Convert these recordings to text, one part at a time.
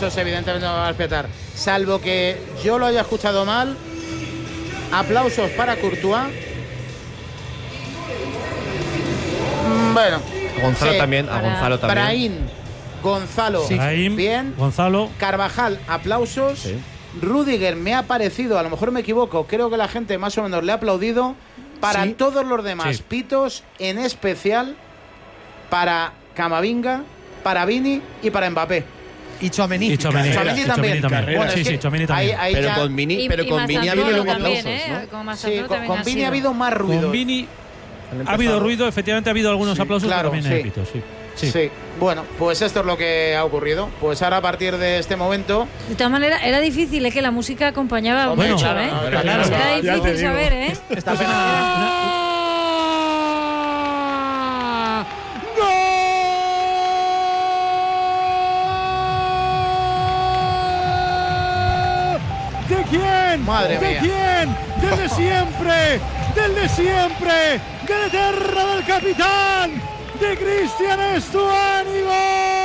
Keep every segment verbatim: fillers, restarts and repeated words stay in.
aplausos evidentemente no va a respetar, salvo que yo lo haya escuchado mal. Aplausos para Courtois. Bueno, a Gonzalo sí, también, a Gonzalo también. Brahim, Gonzalo, sí. Brahim, bien. Gonzalo. Carvajal, aplausos. Sí. Rudiger me ha parecido, a lo mejor me equivoco, creo que la gente más o menos le ha aplaudido. Para sí. todos los demás, sí. pitos, en especial para Camavinga, para Vini y para Mbappé. Y Tchouaméni. Y Tchouaméni, Tchouaméni también. también. Bueno, sí, sí, Tchouaméni también. Ahí, ahí pero ya... con Vini, pero y, con y Vini ha habido aplausos, ¿eh? ¿no? Con, sí, con, con Vini ha habido más ruido. Con Vini ha habido ruido, efectivamente ha habido algunos sí, aplausos, claro, pero también sí. hay pitos, sí. Sí. sí, bueno, pues esto es lo que ha ocurrido. Pues ahora a partir de este momento. De todas maneras, era difícil, es que la música acompañaba bueno, mucho, claro, ¿eh? no, era, claro, era difícil saber, ¿eh? Esta pena. ¿De quién? Madre ¿De mía. quién? ¡Del de siempre! ¡Del de siempre! ¡Del eterno del capitán! ¡De Cristian Stuani! ¡Gol!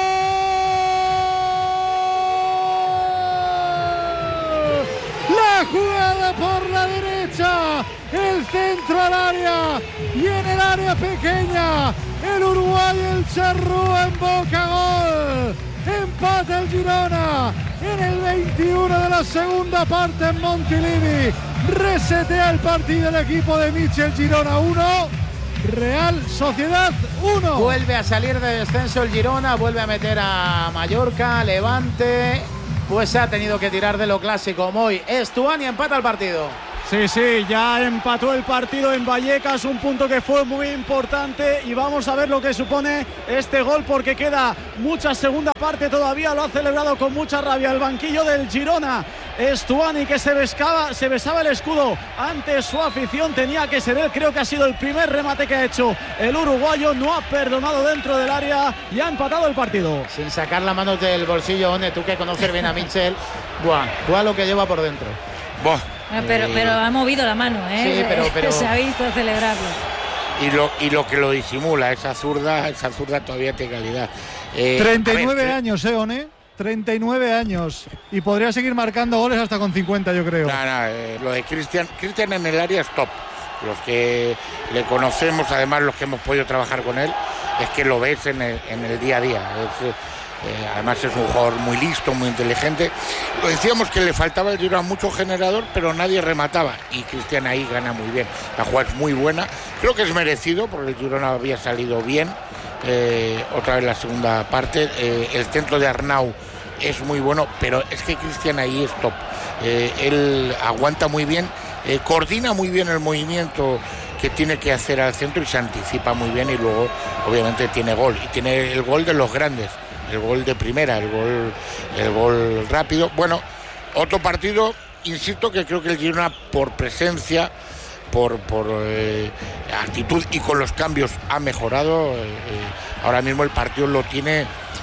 La jugada por la derecha, el centro al área y en el área pequeña el uruguayo, el Charrúa en Boca, gol. Empata el Girona en el veintiuno de la segunda parte en Montilivi. Resetea el partido el equipo de Michel. Girona uno, Real Sociedad uno. Vuelve a salir de descenso el Girona, vuelve a meter a Mallorca, Levante. Pues ha tenido que tirar de lo clásico. Moy Stuani empata el partido. Sí, sí, ya empató el partido en Vallecas, un punto que fue muy importante y vamos a ver lo que supone este gol porque queda mucha segunda parte todavía, lo ha celebrado con mucha rabia el banquillo del Girona. Stuani que se besaba, se besaba el escudo ante su afición, tenía que ser él, creo que ha sido el primer remate que ha hecho el uruguayo, no ha perdonado dentro del área y ha empatado el partido. Sin sacar la mano del bolsillo, One, tú que conoces bien a Michel, buah, buah lo que lleva por dentro. Buah. Bueno, pero, eh, pero ha movido la mano, ¿eh? Sí, pero, pero... se ha visto celebrarlo. Y lo, y lo que lo disimula, esa zurda, esa zurda todavía tiene calidad. Eh, treinta y nueve ver, años, ¿eh, One? treinta y nueve años. Y podría seguir marcando goles hasta con cincuenta, yo creo. No, no, eh, lo de Cristian, Cristian en el área es top. Los que le conocemos, además los que hemos podido trabajar con él, es que lo ves en el, en el día a día. Es, Eh, además es un jugador muy listo, muy inteligente. Lo decíamos que le faltaba el Girona mucho generador, pero nadie remataba y Cristian ahí gana muy bien. La jugada es muy buena, creo que es merecido porque el Girona había salido bien. Eh, otra vez la segunda parte, eh, el centro de Arnau es muy bueno, pero es que Cristian ahí es top. Eh, él aguanta muy bien, eh, coordina muy bien el movimiento que tiene que hacer al centro y se anticipa muy bien y luego obviamente tiene gol y tiene el gol de los grandes. El gol de primera, el gol, el gol rápido. Bueno, otro partido, insisto que creo que el Girona por presencia, por, por eh, actitud y con los cambios ha mejorado. Eh, ahora mismo el partido lo tiene,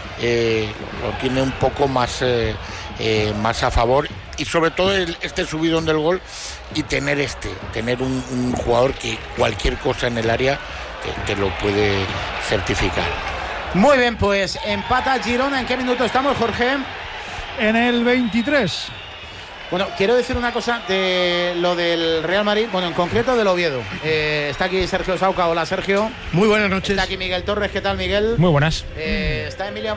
eh, lo tiene un poco más, eh, eh, más a favor y sobre todo el, este subidón del gol y tener este, tener un, un jugador que cualquier cosa en el área te, te lo puede certificar. Muy bien, pues empata Girona. ¿En qué minuto estamos, Jorge? En el veintitrés. Bueno, quiero decir una cosa de lo del Real Madrid, bueno, en concreto del Oviedo. Eh, está aquí Sergio Sauca. Hola, Sergio. Muy buenas noches. Está aquí Miguel Torres. ¿Qué tal, Miguel? Muy buenas. Eh, ¿Está Emilio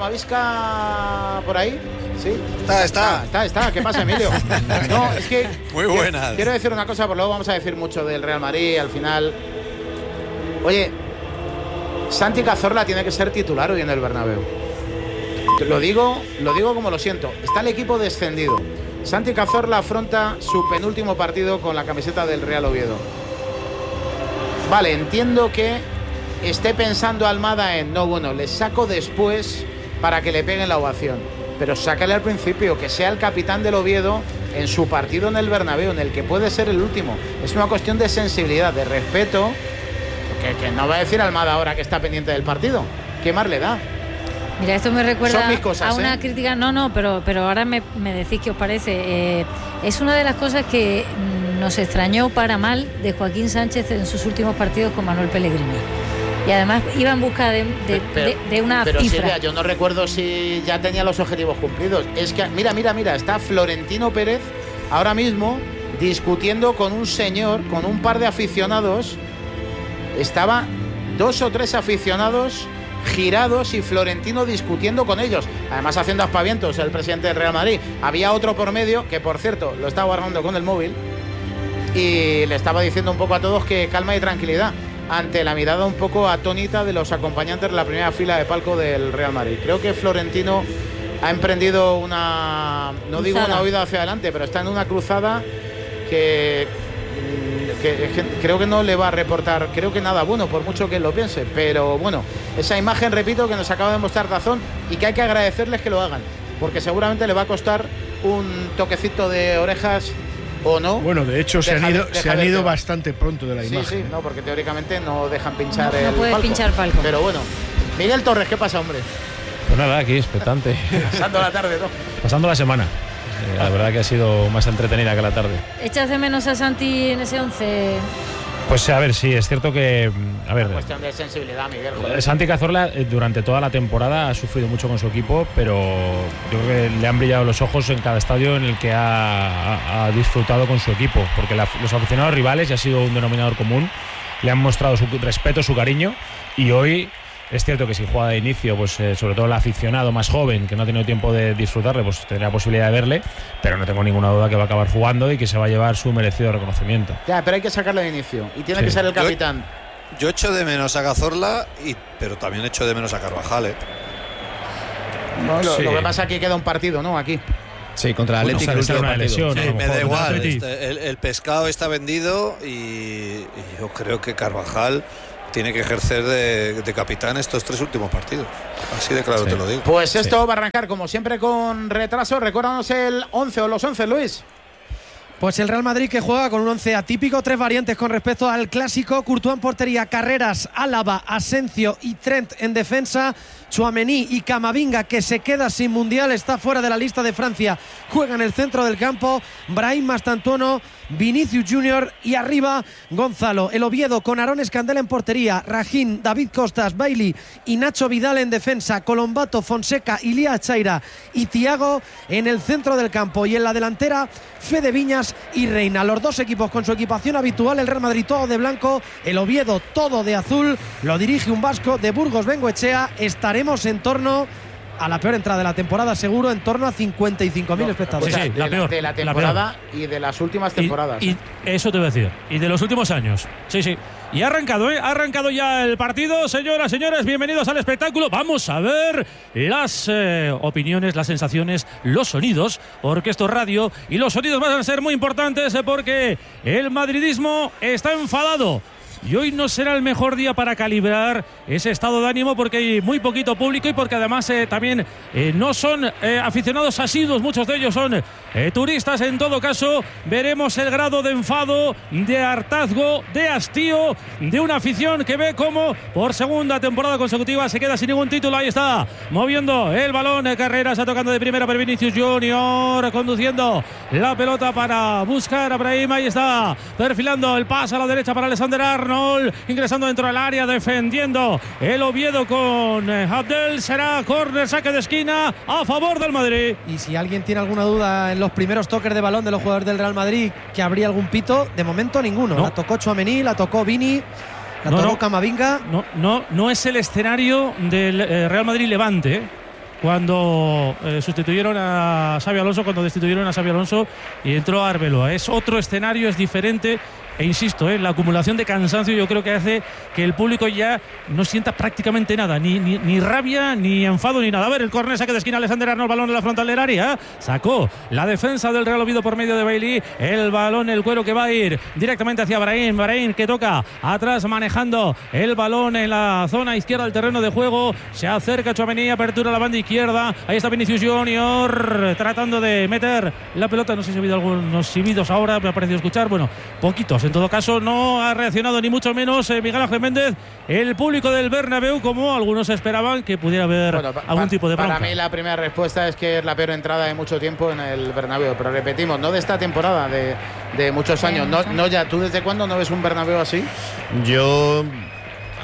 Mavisca por ahí? ¿Sí? Está, está. Está, está. ¿Qué pasa, Emilio? No, es que... Muy buenas. Quiero, quiero decir una cosa, porque luego vamos a decir mucho del Real Madrid al final. Oye... Santi Cazorla tiene que ser titular hoy en el Bernabéu. Lo digo, lo digo como lo siento. Está el equipo descendido. Santi Cazorla afronta su penúltimo partido con la camiseta del Real Oviedo. Vale, entiendo que esté pensando Almada en no, bueno, le saco después para que le peguen la ovación. Pero sácale al principio, que sea el capitán del Oviedo en su partido en el Bernabéu, en el que puede ser el último. Es una cuestión de sensibilidad, de respeto. Que, que no va a decir Almada ahora que está pendiente del partido. ¿Qué más le da? Mira, esto me recuerda Son mis cosas, a una ¿eh? crítica. No, no, pero, pero ahora me, me decís qué os parece. Eh, es una de las cosas que nos extrañó para mal de Joaquín Sánchez en sus últimos partidos con Manuel Pellegrini. Y además iba en busca de, de, pero, de, de una pero cifra. Silvia, yo no recuerdo si ya tenía los objetivos cumplidos. Es que, mira, mira, mira, está Florentino Pérez ahora mismo discutiendo con un señor, con un par de aficionados. Estaba dos o tres aficionados girados y Florentino discutiendo con ellos, además haciendo aspavientos el presidente del Real Madrid. Había otro por medio que, por cierto, lo estaba guardando con el móvil y le estaba diciendo un poco a todos que calma y tranquilidad ante la mirada un poco atónita de los acompañantes de la primera fila de palco del Real Madrid. Creo que Florentino ha emprendido una, no digo una huida hacia adelante, pero está en una cruzada que, que, que creo que no le va a reportar, creo que nada bueno, por mucho que lo piense. Pero bueno, esa imagen, repito, que nos acaba de mostrar Dazón y que hay que agradecerles que lo hagan, porque seguramente le va a costar un toquecito de orejas. ¿O no? Bueno, de hecho se han ido, se han ido bastante pronto de la sí, imagen. Sí, no, porque teóricamente no dejan pinchar no, el no puedes palco. pinchar palco. Pero bueno, Miguel Torres, ¿qué pasa, hombre? Pues nada, aquí expectante. Pasando la tarde, ¿no? Pasando la semana. Eh, la verdad que ha sido más entretenida que la tarde. ¿Echas de menos a Santi en ese once? Pues a ver, sí, es cierto que... A ver, es cuestión de sensibilidad, Miguel. Joder. Santi Cazorla eh, durante toda la temporada ha sufrido mucho con su equipo, pero yo creo que le han brillado los ojos en cada estadio en el que ha, ha, ha disfrutado con su equipo, porque la, los aficionados rivales, ya ha sido un denominador común, le han mostrado su respeto, su cariño, y hoy... Es cierto que si juega de inicio, pues eh, sobre todo el aficionado más joven que no ha tenido tiempo de disfrutarle, pues tendrá posibilidad de verle, pero no tengo ninguna duda que va a acabar jugando y que se va a llevar su merecido reconocimiento. Ya, pero hay que sacarlo de inicio y tiene sí. que ser el capitán. Yo, yo echo de menos a Cazorla, y, pero también echo de menos a Carvajal, ¿eh? No, lo, sí. lo que pasa es que queda un partido, ¿no? Aquí. Sí, contra el Atlético. Bueno, una lesión, sí, ¿no? me da igual. Este, el, el pescado está vendido y, y yo creo que Carvajal tiene que ejercer de, de capitán estos tres últimos partidos. Así de claro sí. te lo digo. Pues esto sí. va a arrancar como siempre con retraso. Recuérdanos el once o los once, Luis. Pues el Real Madrid que juega con un once atípico, tres variantes con respecto al clásico. Courtois en portería, Carreras, Álava, Asencio y Trent en defensa. Tchouaméni y Camavinga, que se queda sin mundial, está fuera de la lista de Francia, juega en el centro del campo. Brahim Mastantuono, Vinicius Junior y arriba Gonzalo. El Oviedo con Aarón Escandel en portería, Rajín, David Costas, Bailey y Nacho Vidal en defensa, Colombato, Fonseca, Ilia Chaira y Thiago en el centro del campo, y en la delantera Fede Viñas y Reina. Los dos equipos con su equipación habitual, el Real Madrid todo de blanco, el Oviedo todo de azul. Lo dirige un vasco de Burgos Bengoechea. Estaremos en torno a la peor entrada de la temporada, seguro, en torno a cincuenta y cinco mil no, espectadores. Sí, sí, de, la peor, de la temporada la y de las últimas temporadas. Y, y eso te voy a decir. Y de los últimos años. Sí, sí. Y ha arrancado, ¿eh? Ha arrancado ya el partido. Señoras, señores, bienvenidos al espectáculo. Vamos a ver las eh, opiniones, las sensaciones, los sonidos, porque esto es radio y los sonidos van a ser muy importantes eh, porque el madridismo está enfadado. Y hoy no será el mejor día para calibrar ese estado de ánimo, porque hay muy poquito público y porque además eh, también eh, no son eh, aficionados asiduos, muchos de ellos son eh, turistas. En todo caso, veremos el grado de enfado, de hartazgo, de hastío de una afición que ve cómo por segunda temporada consecutiva se queda sin ningún título. Ahí está, moviendo el balón, eh, Carreras, tocando de primera para Vinicius Junior, conduciendo la pelota para buscar a Brahim. Ahí está, perfilando el pase a la derecha para Alexander Arnold. Ingresando dentro del área, defendiendo el Oviedo con Abdel. Será córner, saque de esquina a favor del Madrid. Y si alguien tiene alguna duda en los primeros toques de balón de los jugadores del Real Madrid, que habría algún pito, de momento ninguno. No. La tocó Tchouaméni, la tocó Vini, la no, tocó no. Camavinga. No, no, no es el escenario del eh, Real Madrid Levante, ¿eh? Cuando eh, sustituyeron a Xabi Alonso, cuando destituyeron a Xabi Alonso y entró Arbeloa. Es otro escenario, es diferente. E insisto, eh, la acumulación de cansancio yo creo que hace que el público ya no sienta prácticamente nada, ni, ni, ni rabia, ni enfado, ni nada. A ver, el córner, saque de esquina, Alexander Arnold, balón en la frontal del área. Sacó la defensa del Real Oviedo por medio de Bailey. El balón, el cuero que va a ir directamente hacia Brahim. Brahim que toca atrás, manejando el balón en la zona izquierda del terreno de juego. Se acerca Tchouaméni, apertura a la banda izquierda. Ahí está Vinicius Junior tratando de meter la pelota. No sé si ha habido algunos silbidos ahora, me ha parecido escuchar. Bueno, poquitos. En todo caso, no ha reaccionado ni mucho menos eh, Miguel Ángel Méndez, el público del Bernabéu, como algunos esperaban que pudiera haber bueno, pa, algún tipo de bronca. Para mí la primera respuesta es que es la peor entrada de mucho tiempo en el Bernabéu, pero repetimos, no de esta temporada, de, de muchos años. No, no ya, ¿tú desde cuándo no ves un Bernabéu así? Yo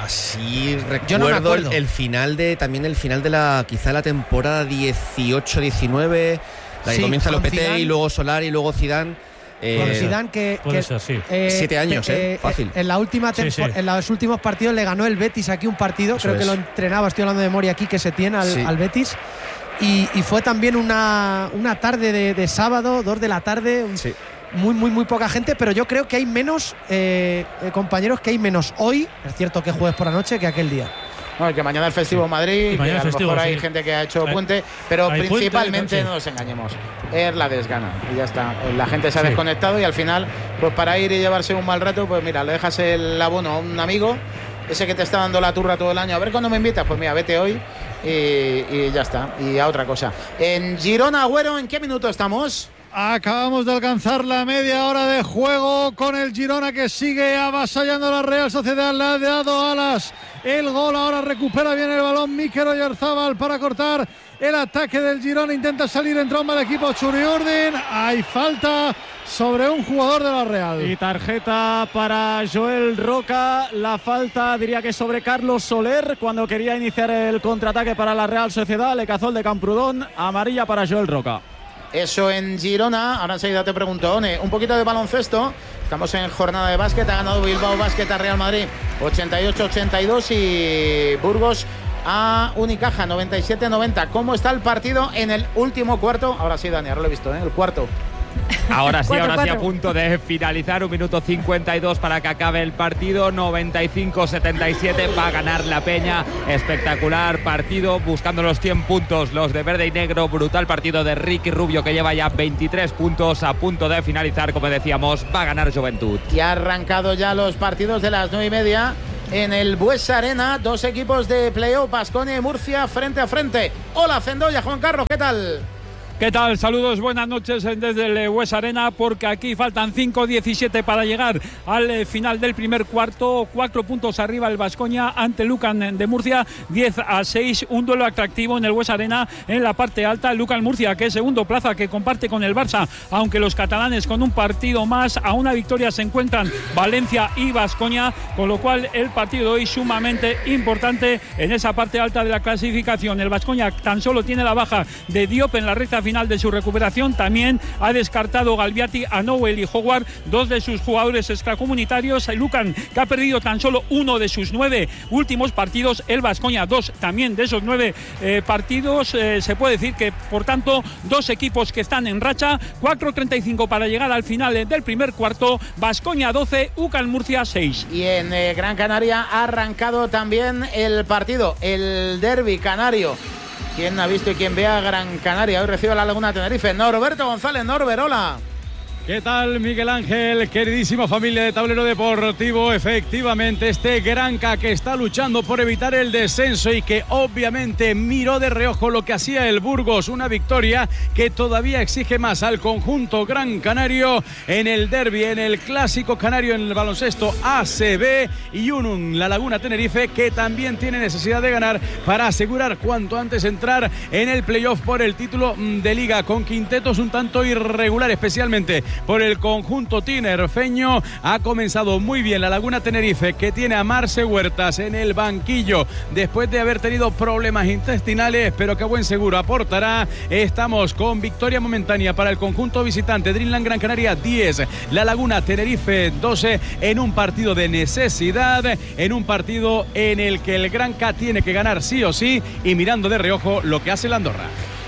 Así recuerdo Yo no me acuerdo. el, el final de también el final de la quizá la temporada dieciocho diecinueve, la que Sí, comienza con Lopetegui Zidane. y luego Solari y luego Zidane. Eh, Con Zidane que, puede que, ser, sí. eh, Siete años, eh, fácil. En la última Sí, tempo- sí. en los últimos partidos le ganó el Betis aquí un partido, Eso creo que es. lo entrenaba, estoy hablando de memoria aquí, que se tiene al, Sí. al Betis. Y, y fue también una, una tarde de, de sábado, dos de la tarde, un- Sí. muy, muy, muy poca gente, pero yo creo que hay menos eh, eh, compañeros, que hay menos hoy, es cierto que jueves por la noche, que aquel día. No, que mañana es festivo en Madrid, Y mañana que a es lo festivo, mejor hay sí. gente que ha hecho Hay- puente, pero hay puente, principalmente sí. no nos engañemos, es la desgana y ya está. La gente se ha Sí. desconectado y al final, pues para ir y llevarse un mal rato, pues mira, le dejas el abono a un amigo, ese que te está dando la turra todo el año, a ver cuándo me invitas, pues mira, vete hoy y, y ya está, y a otra cosa. En Girona, Agüero, ¿en qué minuto estamos? Acabamos de alcanzar la media hora de juego con el Girona, que sigue avasallando a la Real Sociedad. Le ha dado alas el gol. Ahora recupera bien el balón Mikel Oyarzabal para cortar el ataque del Girona. Intenta salir en tromba el equipo Churiurdin. Hay falta sobre un jugador de la Real. Y tarjeta para Joel Roca. La falta diría que sobre Carlos Soler cuando quería iniciar el contraataque para la Real Sociedad. Le cazó el de Camprodón. Amarilla para Joel Roca. Eso en Girona. Ahora enseguida te pregunto, One, un poquito de baloncesto. Estamos en jornada de básquet. Ha ganado Bilbao Básquet a Real Madrid ochenta y ocho ochenta y dos y Burgos a Unicaja noventa y siete noventa. ¿Cómo está el partido en el último cuarto? Ahora sí, Dani, ahora lo he visto, ¿eh? El cuarto. Ahora sí, Cuatro, ahora sí, cuatro. a punto de finalizar. Un minuto cincuenta y dos para que acabe el partido. noventa y cinco setenta y siete. Va a ganar la Peña. Espectacular partido. Buscando los cien puntos. Los de verde y negro. Brutal partido de Ricky Rubio, que lleva ya veintitrés puntos. A punto de finalizar, como decíamos. Va a ganar Juventud. Y ha arrancado ya los partidos de las nueve y media en el Buesa Arena. Dos equipos de playoff, Baskonia y Murcia, frente a frente. Hola, Cendoya, Juan Carlos, ¿qué tal? ¿Qué tal? Saludos, buenas noches desde el Buesa Arena, porque aquí faltan cinco diecisiete para llegar al final del primer cuarto. Cuatro puntos arriba el Baskonia ante Lucan de Murcia, diez a seis. Un duelo atractivo en el Buesa Arena en la parte alta. Lucan Murcia, que es segundo plaza, que comparte con el Barça, aunque los catalanes con un partido más a una victoria se encuentran Valencia y Baskonia, con lo cual el partido de hoy sumamente importante en esa parte alta de la clasificación. El Baskonia tan solo tiene la baja de Diop en la recta final de su recuperación. También ha descartado Galbiati a Nowell y Howard, dos de sus jugadores extracomunitarios. Lucan, que ha perdido tan solo uno de sus nueve últimos partidos. El Baskonia, dos también de esos nueve eh, partidos. Eh, se puede decir que, por tanto, dos equipos que están en racha. cuatro treinta y cinco para llegar al final del primer cuarto. Baskonia doce, UCAM Murcia seis. Y en eh, Gran Canaria ha arrancado también el partido, el derbi canario. ¿Quién ha visto y quién ve a Gran Canaria? Hoy recibe a la Laguna Tenerife. Norberto González, Norbert, hola. ¿Qué tal, Miguel Ángel? Queridísima familia de Tablero Deportivo, efectivamente este Granca que está luchando por evitar el descenso y que obviamente miró de reojo lo que hacía el Burgos, una victoria que todavía exige más al conjunto gran canario en el derbi, en el clásico canario en el baloncesto A C B, y Unum, la Laguna Tenerife, que también tiene necesidad de ganar para asegurar cuanto antes entrar en el playoff por el título de liga, con quintetos un tanto irregular, especialmente por el conjunto tinerfeño. Ha comenzado muy bien la Laguna Tenerife, que tiene a Marce Huertas en el banquillo después de haber tenido problemas intestinales, pero que a buen seguro aportará. Estamos con victoria momentánea para el conjunto visitante. Dreamland Gran Canaria diez, la Laguna Tenerife doce, en un partido de necesidad, en un partido en el que el Granca tiene que ganar sí o sí, y mirando de reojo lo que hace el Andorra.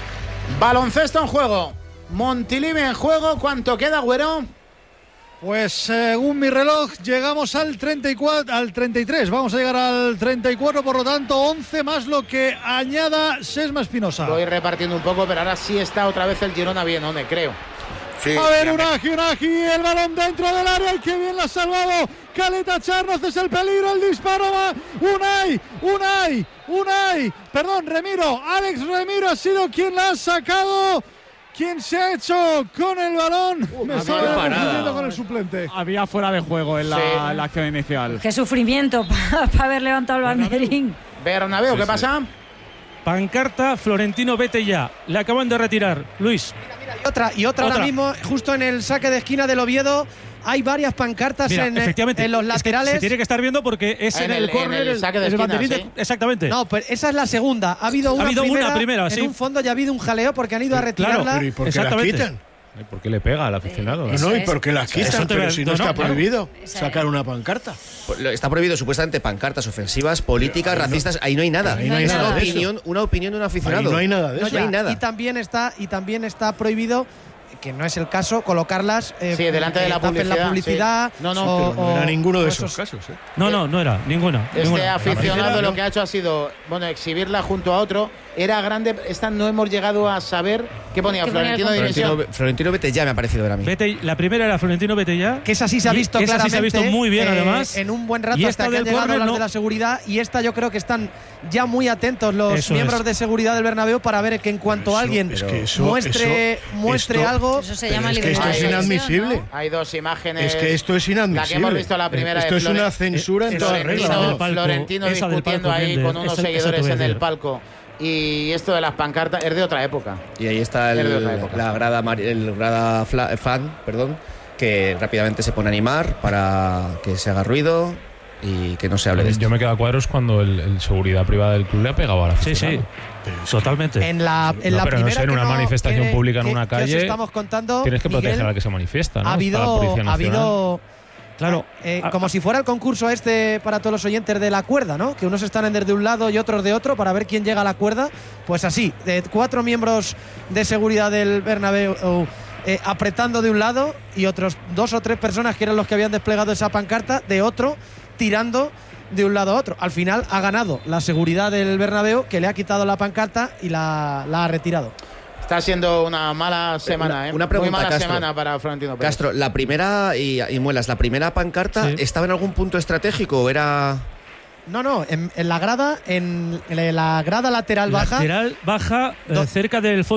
Baloncesto en juego. Montilivi en juego. ¿Cuánto queda, Güero? Pues según mi reloj llegamos al treinta y cuatro, al treinta y tres, vamos a llegar al treinta y cuatro, por lo tanto once más lo que añada Sesma Espinosa. Voy repartiendo un poco, pero ahora sí está otra vez el Girona bien, ¿no? Creo. Sí, a ver, ya Unagi, Unagi, el balón dentro del área, y qué bien la ha salvado Caleta Charnoz, es el peligro, el disparo va, Unai, Unai, Unai, perdón, Remiro, Alex Remiro ha sido quien la ha sacado. ¿Quién se ha hecho con el balón? Uh, Me estaba confundiendo con el suplente. Había fuera de juego en la, Sí. en la acción inicial. Qué sufrimiento para pa haber levantado el banderín. Bernabéu, Sí, ¿qué sí. pasa? pancarta Florentino vete ya. Le acaban de retirar. Luis. Y otra, y otra, otra. Ahora mismo, justo en el saque de esquina del Oviedo, hay varias pancartas Mira, en, efectivamente, en los es laterales. Que se tiene que estar viendo porque es en, en el, el córner, el, el saque de el esquina, banderín ¿sí? de, exactamente. No, pero esa es la segunda. Ha habido una, ha habido primera, una primera, en sí. un fondo ya ha habido un jaleo porque han ido a retirarla. Claro, pero ¿y por qué la quitan? ¿Por qué le pega al aficionado? Eh, no, ¿y por qué la quitan? Pero si no, no está claro. prohibido sacar una pancarta. Está prohibido supuestamente pancartas ofensivas, políticas, pero, racistas. No, ahí no hay nada. Ahí no hay nada. Una opinión, una opinión de un aficionado. Ahí no hay nada de eso. No, no hay nada. Y también está, y también está prohibido, que no es el caso, colocarlas eh, sí, delante de la publicidad. La publicidad sí. No, no, o, pero no era ninguno de esos, esos casos. ¿eh? No, no, no era ninguna. Este ninguna. aficionado lo que ha hecho ha sido, bueno, exhibirla junto a otro. Era grande. Esta no hemos llegado a saber qué ponía ¿Qué Florentino ponía Dimisión. Florentino, Florentino vete ya me ha parecido ver a mí. Vete, la primera era Florentino vete ya. Que esa sí se ha visto esa claramente. Sí se ha visto muy bien, eh, además. En un buen rato y hasta esta que han del llegado a hablar no. de la seguridad. Y esta yo creo que están ya muy atentos los eso miembros es. de seguridad del Bernabéu para ver que en cuanto eso, alguien es que eso, muestre, eso, muestre esto, algo. Eso se llama es que esto es inadmisible. ¿no? Hay dos imágenes. Es que esto es inadmisible. La que hemos visto la primera Esto de es Flore una censura en toda regla. Florentino, Florentino discutiendo ahí con unos seguidores en el palco. Y esto de las pancartas es de otra época. Y ahí está el, la grada, el grada fan, perdón, que rápidamente se pone a animar para que se haga ruido y que no se hable de esto. Yo me quedo a cuadros cuando el, el seguridad privada del club le ha pegado a la Sí, sí. Totalmente. En la, en no, la pero primera no sé, en una que no, manifestación que, pública en que, una calle que os estamos contando, tienes que proteger Miguel, al que se manifiesta, ¿no? Ha habido, ha habido claro, eh, como si fuera el concurso este para todos los oyentes de la cuerda, ¿no? Que unos están desde un lado y otros de otro para ver quién llega a la cuerda. Pues así, de cuatro miembros de seguridad del Bernabéu eh, apretando de un lado y otros dos o tres personas que eran los que habían desplegado esa pancarta de otro tirando de un lado a otro. Al final ha ganado la seguridad del Bernabéu, que le ha quitado la pancarta y la, la ha retirado. Está siendo una mala semana, una, ¿eh? Una pregunta, Muy mala Castro. semana para Florentino Pérez. Castro, la primera, y, y Muelas, la primera pancarta, sí. ¿estaba en algún punto estratégico o era...? No, no, en, en la grada, en, en la grada lateral baja. Lateral baja, eh, cerca del fondo